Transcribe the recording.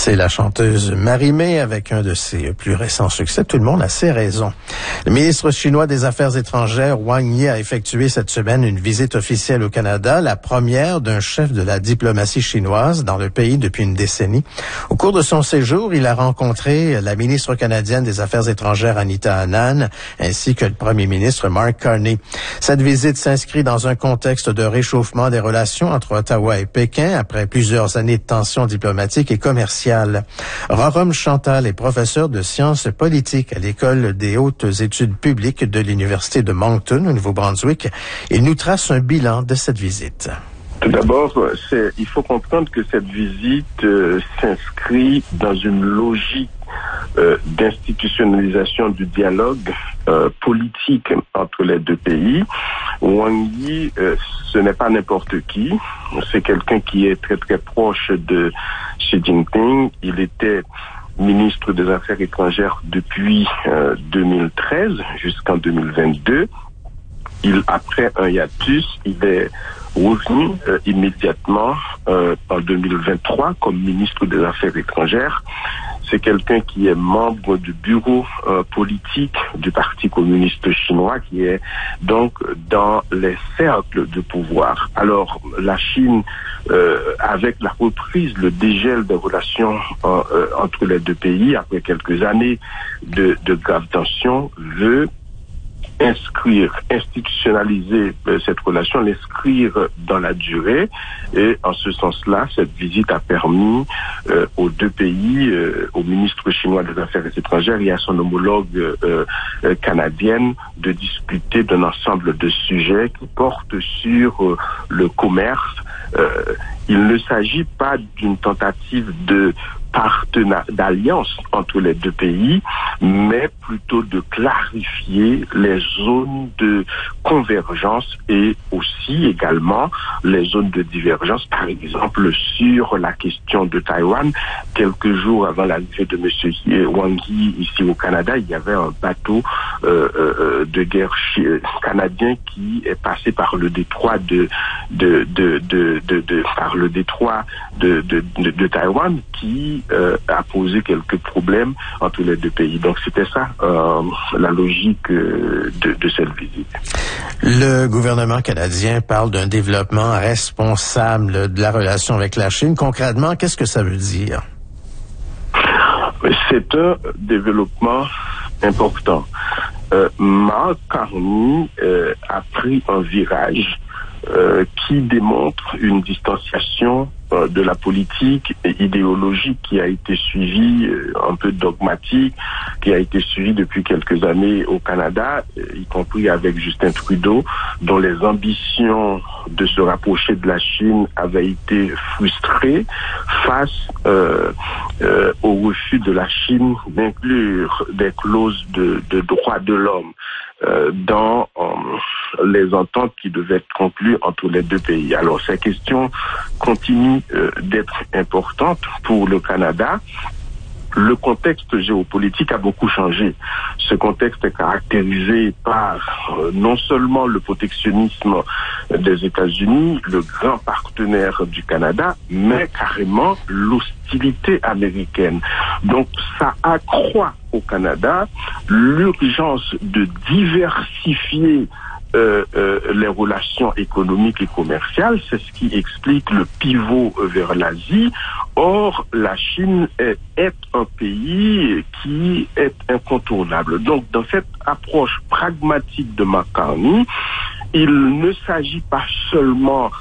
C'est la chanteuse Marie-Mé avec un de ses plus récents succès. Tout le monde a ses raisons. Le ministre chinois des Affaires étrangères, Wang Yi, a effectué cette semaine une visite officielle au Canada, la première d'un chef de la diplomatie chinoise dans le pays depuis une décennie. Au cours de son séjour, il a rencontré la ministre canadienne des Affaires étrangères, Anita Anand, ainsi que le premier ministre, Mark Carney. Cette visite s'inscrit dans un contexte de réchauffement des relations entre Ottawa et Pékin après plusieurs années de tensions diplomatiques et commerciales. Rorom Chantal est professeur de sciences politiques à l'École des hautes études publiques de l'Université de Moncton, au Nouveau-Brunswick. Il nous trace un bilan de cette visite. Tout d'abord, il faut comprendre que cette visite s'inscrit dans une logique d'institutionnalisation du dialogue politique entre les deux pays. Wang Yi, ce n'est pas n'importe qui. C'est quelqu'un qui est très très proche de Xi Jinping. Il était ministre des Affaires étrangères depuis 2013 jusqu'en 2022. Après un hiatus, il est revenu immédiatement en 2023 comme ministre des Affaires étrangères. C'est quelqu'un qui est membre du bureau politique du Parti communiste chinois, qui est donc dans les cercles de pouvoir. Alors, la Chine, avec la reprise, le dégel des relations entre les deux pays, après quelques années de graves tensions, veut institutionnaliser cette relation, l'inscrire dans la durée. Et en ce sens-là, cette visite a permis aux deux pays, au ministre chinois des Affaires étrangères et à son homologue canadienne, de discuter d'un ensemble de sujets qui portent sur le commerce. Il ne s'agit pas d'une tentative d'alliance entre les deux pays, mais plutôt de clarifier les zones de convergence et aussi également les zones de divergence, par exemple sur la question de Taïwan. Quelques jours avant l'arrivée de M. Wang Yi ici au Canada, il y avait un bateau de guerre canadien qui est passé par le détroit de Taïwan, qui a posé quelques problèmes entre les deux pays. Donc c'était ça la logique de cette visite. Le gouvernement canadien parle d'un développement responsable de la relation avec la Chine. Concrètement, qu'est-ce que ça veut dire? C'est un développement important. Mark Carney a pris un virage qui démontre une distanciation de la politique idéologique qui a été suivie, un peu dogmatique, qui a été suivie depuis quelques années au Canada, y compris avec Justin Trudeau, dont les ambitions de se rapprocher de la Chine avaient été frustrées face au refus de la Chine d'inclure des clauses de droits de l'homme dans les ententes qui devaient être conclues entre les deux pays. Alors ces questions continuent d'être importantes pour le Canada. Le contexte géopolitique a beaucoup changé. Ce contexte est caractérisé par non seulement le protectionnisme des États-Unis, le grand partenaire du Canada, mais carrément l'hostilité américaine. Donc ça accroît au Canada l'urgence de diversifier les relations économiques et commerciales. C'est ce qui explique le pivot vers l'Asie. Or, la Chine est un pays qui est incontournable. Donc, dans cette approche pragmatique de Mark Carney, il ne s'agit pas seulement